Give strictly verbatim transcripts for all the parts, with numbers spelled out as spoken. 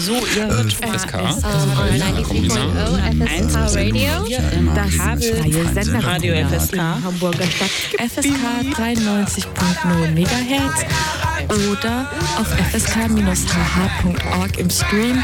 So, ihr hört F S K. F S K Radio. Das freie Sender Radio F S K. in Hamburger Stadt. F S K dreiundneunzig Komma null Megahertz oder auf f s k Bindestrich h h Punkt org im Stream.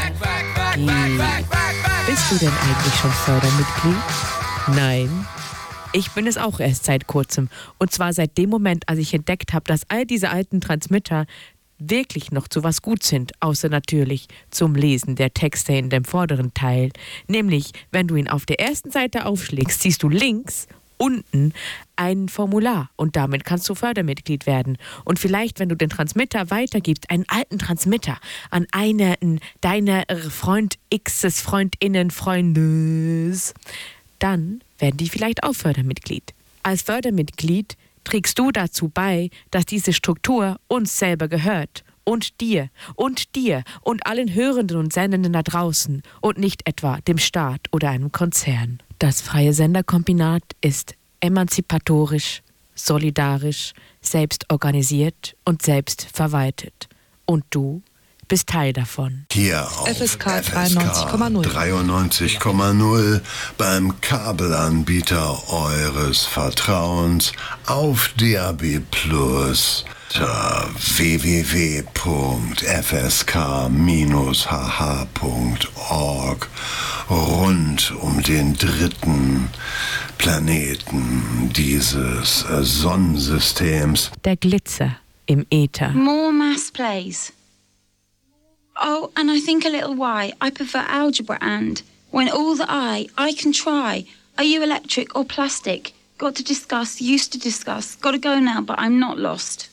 Bist du denn eigentlich schon Fördermitglied? Nein. Ich bin es auch erst seit kurzem. Und zwar seit dem Moment, als ich entdeckt habe, dass all diese alten Transmitter wirklich noch zu was gut sind, außer natürlich zum Lesen der Texte in dem vorderen Teil. Nämlich, wenn du ihn auf der ersten Seite aufschlägst, siehst du links unten ein Formular und damit kannst du Fördermitglied werden. Und vielleicht, wenn du den Transmitter weitergibst, einen alten Transmitter an einen deiner Freund X's, Freundinnen, Freundes, dann werden die vielleicht auch Fördermitglied. Als Fördermitglied trägst du dazu bei, dass diese Struktur uns selber gehört und dir und dir und allen Hörenden und Sendenden da draußen und nicht etwa dem Staat oder einem Konzern. Das freie Senderkombinat ist emanzipatorisch, solidarisch, selbstorganisiert und selbstverwaltet. Und du bist Teil davon. Hier auf F S K dreiundneunzig Komma null. dreiundneunzig Komma null beim Kabelanbieter eures Vertrauens auf D A B Plus unter w w w Punkt f s k Bindestrich h h Punkt org rund um den dritten Planeten dieses Sonnensystems. Der Glitzer im Äther. More maths plays. Oh, and I think a little why. I prefer algebra and when all the I, I can try. Are you electric or plastic? Got to discuss, used to discuss. Got to go now, but I'm not lost.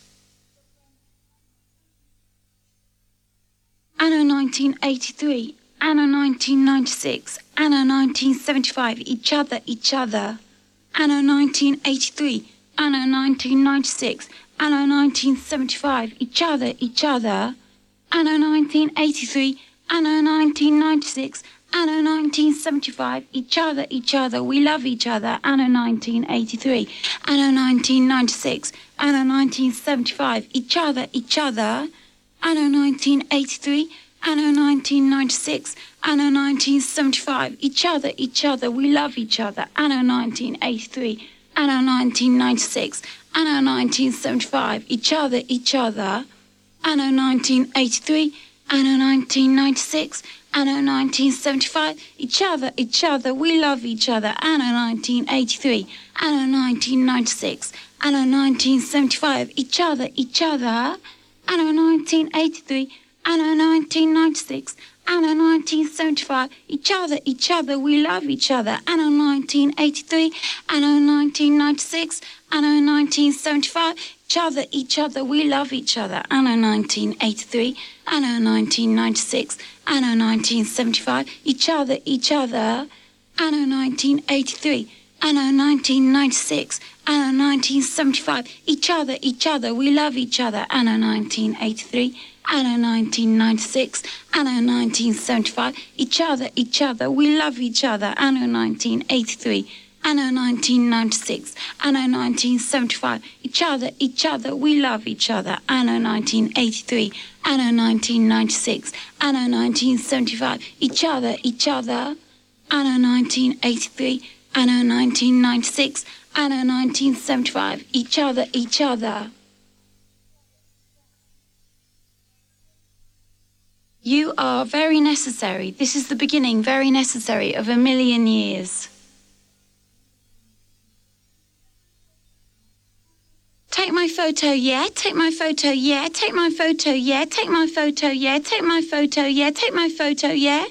Anno nineteen eighty-three, Anno nineteen ninety-six, Anno nineteen seventy-five, each other, each other. Anno nineteen eighty-three, Anno nineteen ninety-six, Anno nineteen seventy-five, each other, each other. Anno nineteen eighty-three, Anno nineteen ninety-six, Anno nineteen seventy-five, each other, each other, we love each other. Anno nineteen eighty-three, Anno nineteen ninety-six, Anno nineteen seventy-five, each other, each other. Anno nineteen eighty-three, Anno nineteen ninety-six, Anno nineteen seventy-five, each other, each other, we love each other. Anno nineteen eighty-three, Anno nineteen ninety-six, Anno nineteen seventy-five, each other, each other. Anno nineteen eighty-three, Anno nineteen ninety-six, Anno nineteen seventy-five, each other, each other, we love each other. Anno nineteen eighty-three, Anno nineteen ninety-six, Anno nineteen seventy-five, each other, each other. Anno nineteen eighty-three, Anno nineteen ninety-six, Anno nineteen seventy-five, each other, each other, we love each other. Anno nineteen eighty-three, Anno nineteen ninety-six, Anno nineteen seventy-five, each other, each other, we love each other. Anno nineteen eighty-three, Anno nineteen ninety-six, Anno nineteen seventy-five, each other, each other. Anno nineteen eighty-three, Anno nineteen ninety-six, Anno nineteen seventy-five, each other, each other, we love each other. Anno nineteen eighty-three, Anno nineteen ninety-six, Anno nineteen seventy-five, each other, each other, we love each other. Anno nineteen eighty-three, Anno nineteen ninety-six, Anno nineteen seventy-five, each other, each other, we love each other. Anno nineteen eighty-three, Anno nineteen ninety-six, Anno nineteen seventy-five, each other, each other. Anno nineteen eighty-three, Anno nineteen ninety-six, Anno nineteen seventy-five, each other, each other. You are very necessary. This is the beginning, very necessary, of a million years. Take my photo, yeah, take my photo, yeah, take my photo, yeah, take my photo, yeah, take my photo, yeah, take my photo, yeah.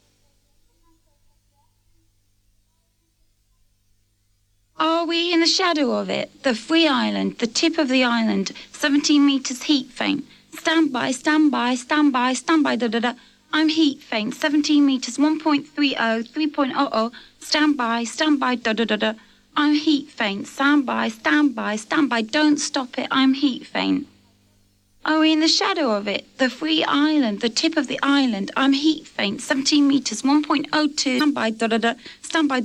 Are we in the shadow of it? The free island, the tip of the island, seventeen metres heat faint. Stand by, stand by, stand by, stand by, da da da. I'm heat faint, seventeen metres, one point three oh, three point oh oh. Stand by, stand by, da da da da. I'm heat faint, stand by, stand by, stand by, don't stop it, I'm heat faint. Are we in the shadow of it? The free island, the tip of the island, I'm heat faint, seventeen metres, one point oh two. Stand by, da da da, stand by.